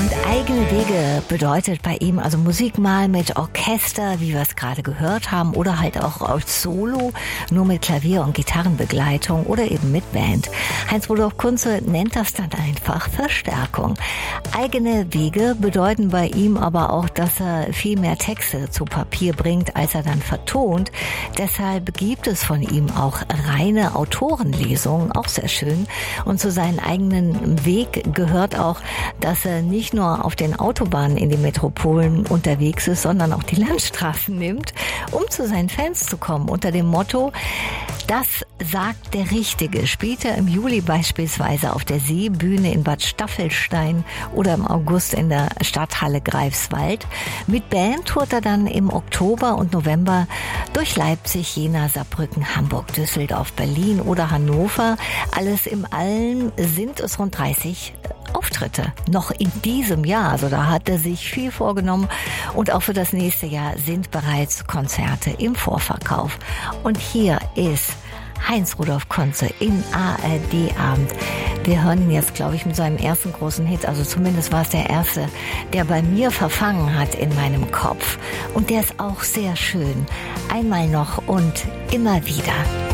Und eigene Wege bedeutet bei ihm also Musik mal mit Orchester, wie wir es gerade gehört haben, oder halt auch als Solo, nur mit Klavier- und Gitarrenbegleitung oder eben mit Band. Heinz-Rudolf Kunze nennt das dann einfach Verstärkung. Eigene Wege bedeuten bei ihm aber auch, dass er viel mehr Texte zu Papier bringt, als er dann vertont. Deshalb gibt es von ihm auch reine Autorenlesungen, auch sehr schön. Und zu seinem eigenen Weg gehört auch, dass er nicht nur auf den Autobahnen in die Metropolen unterwegs ist, sondern auch die Landstraßen nimmt, um zu seinen Fans zu kommen. Unter dem Motto, das sagt der Richtige, spielt er im Juli beispielsweise auf der Seebühne in Bad Staffelstein oder im August in der Stadthalle Greifswald. Mit Band tourt er dann im Oktober und November durch Leipzig, Jena, Saarbrücken, Hamburg, Düsseldorf, Berlin oder Hannover. Alles im Allen sind es rund 30 Auftritte noch in diesem Jahr. Also da hat er sich viel vorgenommen und auch für das nächste Jahr sind bereits Konzerte im Vorverkauf. Und hier ist Heinz-Rudolf Kunze in ARD Abend. Wir hören ihn jetzt, glaube ich, mit seinem ersten großen Hit. Also zumindest war es der erste, der bei mir verfangen hat in meinem Kopf. Und der ist auch sehr schön. Einmal noch und immer wieder.